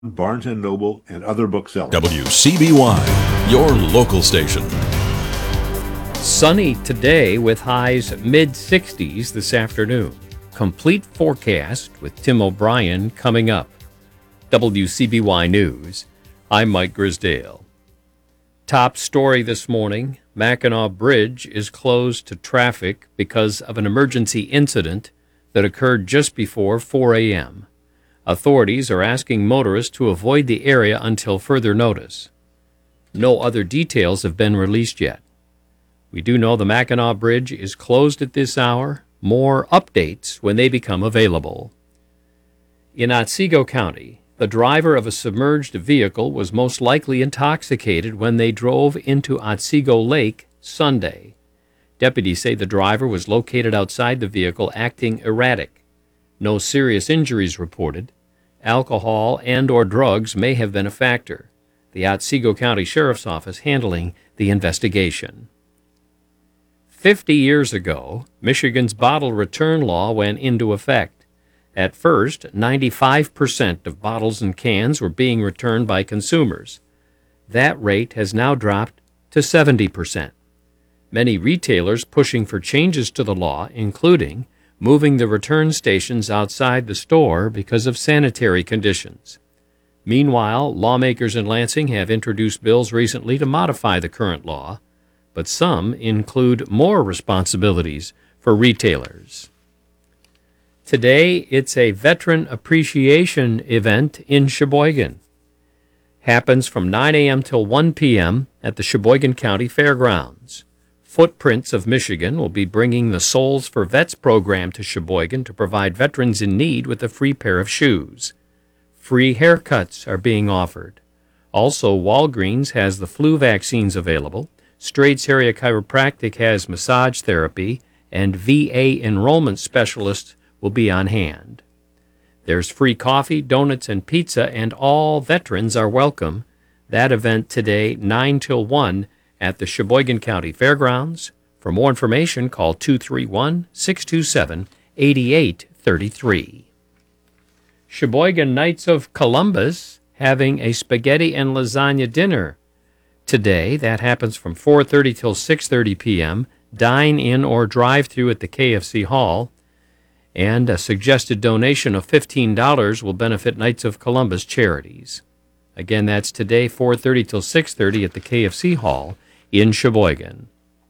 Barnes & Noble, and other booksellers. WCBY, your local station. Sunny today with highs mid-60s this afternoon. Complete forecast with Tim O'Brien coming up. WCBY News, I'm Mike Grisdale. Top story this morning, Mackinac Bridge is closed to traffic because of an emergency incident that occurred just before 4 a.m. Authorities are asking motorists to avoid the area until further notice. No other details have been released yet. We do know the Mackinac Bridge is closed at this hour. More updates when they become available. In Otsego County, the driver of a submerged vehicle was most likely intoxicated when they drove into Otsego Lake Sunday. Deputies say the driver was located outside the vehicle acting erratic. No serious injuries reported. Alcohol and/or drugs may have been a factor. The Otsego County Sheriff's Office handling the investigation. 50 years ago, Michigan's bottle return law went into effect. At first, 95% of bottles and cans were being returned by consumers. That rate has now dropped to 70%. Many retailers pushing for changes to the law, including moving the return stations outside the store because of sanitary conditions. Meanwhile, lawmakers in Lansing have introduced bills recently to modify the current law, but some include more responsibilities for retailers. Today, it's a Veteran Appreciation event in Sheboygan. Happens from 9 a.m. till 1 p.m. at the Sheboygan County Fairgrounds. Footprints of Michigan will be bringing the Souls for Vets program to Sheboygan to provide veterans in need with a free pair of shoes. Free haircuts are being offered. Also, Walgreens has the flu vaccines available. Straits Area Chiropractic has massage therapy, and VA enrollment specialists will be on hand. There's free coffee, donuts, and pizza, and all veterans are welcome. That event today, 9 till 1, at the Sheboygan County Fairgrounds. For more information, call 231-627-8833. Sheboygan Knights of Columbus having a spaghetti and lasagna dinner today. That happens from 4:30 till 6:30 p.m. Dine in or drive through at the KFC Hall. And a suggested donation of $15 will benefit Knights of Columbus charities. Again, that's today, 4:30 till 6:30 at the KFC Hall in Sheboygan.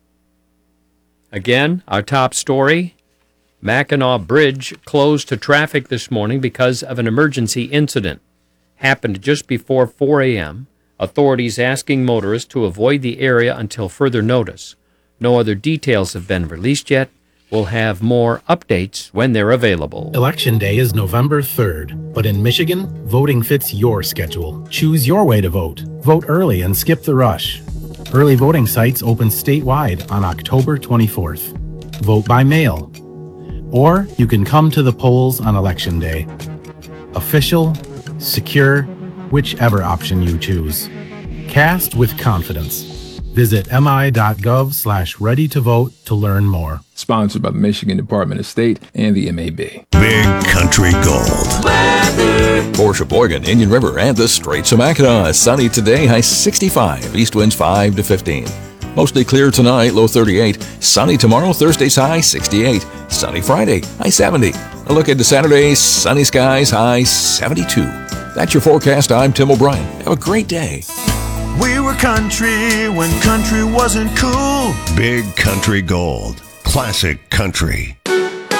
Again, our top story, Mackinac Bridge closed to traffic this morning because of an emergency incident. Happened just before 4 a.m. Authorities asking motorists to avoid the area until further notice. No other details have been released yet. We'll have more updates when they're available. Election Day is November 3rd, but in Michigan, voting fits your schedule. Choose your way to vote. Vote early and skip the rush. Early voting sites open statewide on October 24th. Vote by mail. Or you can come to the polls on Election Day. Official, secure, whichever option you choose. Cast with confidence. Visit mi.gov/ready-to-vote to learn more. Sponsored by the Michigan Department of State and the MAB. Big Country Gold. Weather. For Sheboygan, Indian River, and the Straits of Mackinac. Sunny today, high 65. East winds 5 to 15. Mostly clear tonight, low 38. Sunny tomorrow, Thursday's high 68. Sunny Friday, high 70. A look into Saturday, sunny skies, high 72. That's your forecast. I'm Tim O'Brien. Have a great day. We were country when country wasn't cool. Big Country Gold. Classic country.